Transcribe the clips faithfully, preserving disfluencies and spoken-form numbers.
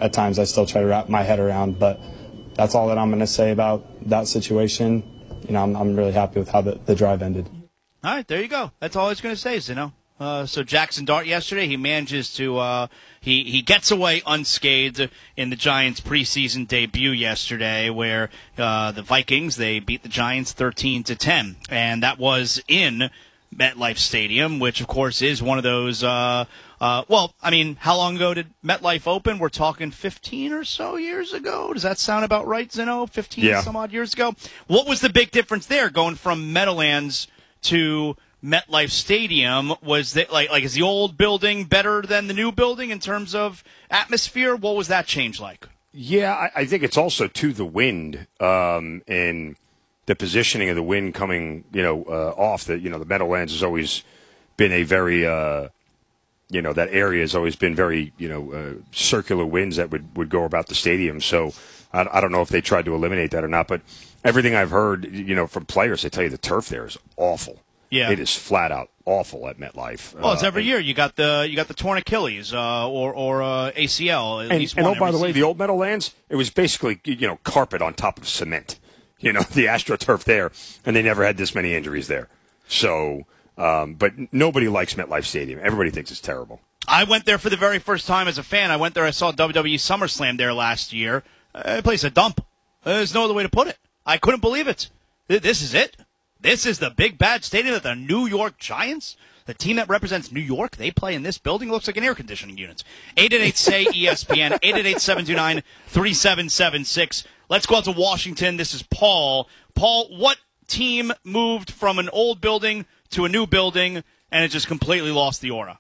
at times I still try to wrap my head around. But that's all that I'm going to say about that situation. You know, I'm, I'm really happy with how the, the drive ended. All right, there you go. That's all I was going to say, Zeno. Uh, so Jackson Dart yesterday, he manages to uh, he he gets away unscathed in the Giants' preseason debut yesterday, where uh, the Vikings they beat the Giants thirteen to ten, and that was in MetLife Stadium, which of course is one of those. Uh, uh, well, I mean, how long ago did MetLife open? We're talking fifteen or so years ago. Does that sound about right, Zeno? Fifteen yeah. some odd years ago. What was the big difference there, going from Meadowlands to MetLife Stadium? Was that like like is the old building better than the new building in terms of atmosphere? What was that change like? Yeah, I, I think it's also to the wind um, and the positioning of the wind coming, you know, uh, off the, you know, the Meadowlands has always been a very, uh, you know, that area has always been very, you know, uh, circular winds that would, would go about the stadium. So I, I don't know if they tried to eliminate that or not, but everything I've heard, you know, from players, they tell you the turf there is awful. Yeah, it is flat out awful at MetLife. Well, it's every uh, year. You got the you got the torn Achilles uh, or or uh, A C L. At and least and one oh, by the way, season. the old Meadowlands, it was basically, you know, carpet on top of cement. You know, the AstroTurf there, and they never had this many injuries there. So, um, but nobody likes MetLife Stadium. Everybody thinks it's terrible. I went there for the very first time as a fan. I went there. I saw W W E SummerSlam there last year. Uh, the place is a dump. There's no other way to put it. I couldn't believe it. This is it. This is the big bad stadium that the New York Giants, the team that represents New York, they play in this building. It looks like an air conditioning unit. eight eight eight, S A Y, E S P N, eight eight eight, seven two nine, three seven seven six. Let's go out to Washington. This is Paul. Paul, what team moved from an old building to a new building and it just completely lost the aura?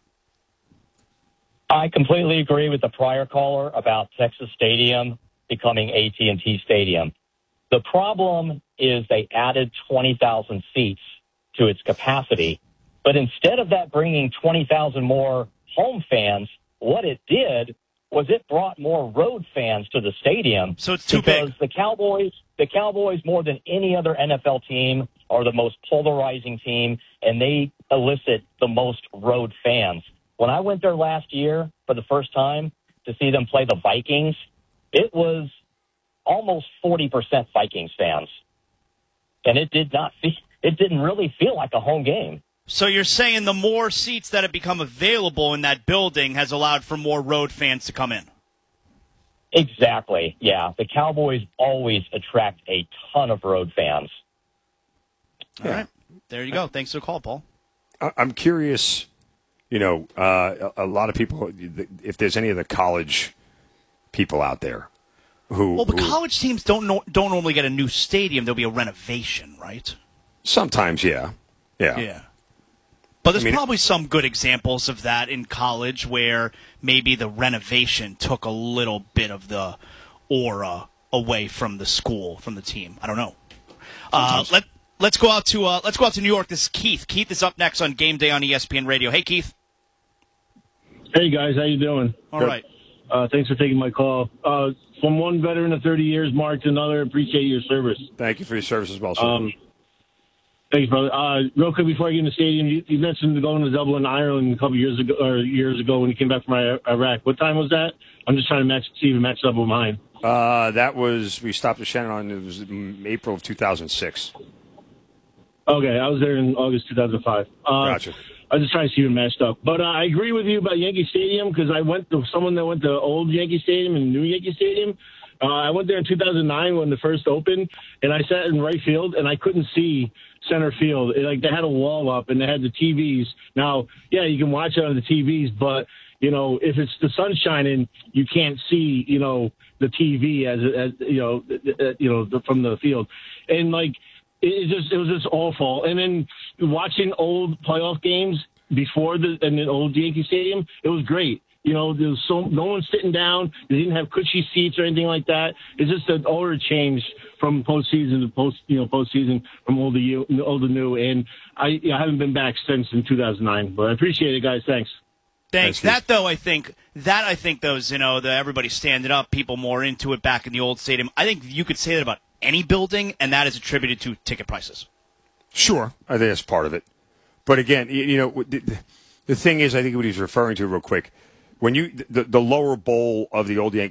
I completely agree with the prior caller about Texas Stadium becoming A T and T Stadium. The problem is they added twenty thousand seats to its capacity, but instead of that bringing twenty thousand more home fans, what it did was it brought more road fans to the stadium. So it's too because big. the Cowboys, the Cowboys, more than any other N F L team, are the most polarizing team, and they elicit the most road fans. When I went there last year for the first time to see them play the Vikings, it was almost forty percent Vikings fans. And it did not feel, it didn't really feel like a home game. So you're saying the more seats that have become available in that building has allowed for more road fans to come in? Exactly, yeah. The Cowboys always attract a ton of road fans. All yeah. right. There you go. Thanks for the call, Paul. I'm curious, you know, uh, a lot of people, if there's any of the college people out there who... Well, but who, college teams don't no, don't normally get a new stadium. There'll be a renovation, right? Sometimes, yeah. Yeah. Yeah. But there's I mean, probably some good examples of that in college where maybe the renovation took a little bit of the aura away from the school, from the team. I don't know. Uh, let let's go out to uh, let's go out to New York. This is Keith. Keith is up next on Game Day on E S P N Radio. Hey, Keith. Hey guys, how you doing? All Good. right. Uh, thanks for taking my call. Uh, from one veteran of thirty years, Mark, to another, appreciate your service. Thank you for your service as well, sir. Um, Thanks, brother. Uh, real quick before I get in the stadium, you, you mentioned going to Dublin, Ireland, a couple years ago, or years ago when you came back from Iraq. What time was that? I'm just trying to match, see if it matched up with mine. Uh, that was we stopped at Shannon. It was April of two thousand six. Okay, I was there in August two thousand five. Uh, gotcha. I was just trying to see if it matched up. But uh, I agree with you about Yankee Stadium because I went to someone that went to old Yankee Stadium and new Yankee Stadium. Uh, I went there in two thousand nine when the first opened, and I sat in right field, and I couldn't see center field. It, like they had a wall up, and they had the T Vs. Now, yeah, you can watch it on the T Vs, but you know, if it's the sun shining, you can't see, you know, the T V as, as you know, you know, from the field, and like it, it just it was just awful. And then watching old playoff games before the in the old Yankee Stadium, it was great. You know, there was so no one sitting down. They didn't have cushy seats or anything like that. It's just an order change from postseason to post, you know, postseason from old to old to new. And I, I haven't been back since in two thousand nine. But I appreciate it, guys. Thanks. Thanks. That though, I think that I think those, you know, the everybody standing up, people more into it back in the old stadium. I think you could say that about any building, and that is attributed to ticket prices. Sure, I think that's part of it. But again, you, you know, the, the thing is, I think what he's referring to, real quick. When you the, the lower bowl of the old Yankee